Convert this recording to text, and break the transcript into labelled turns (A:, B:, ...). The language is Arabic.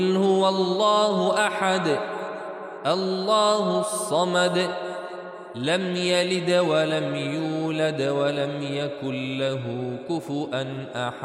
A: قل هو الله أحد الله الصمد لم يلد ولم يولد ولم يكن له كفؤا أحد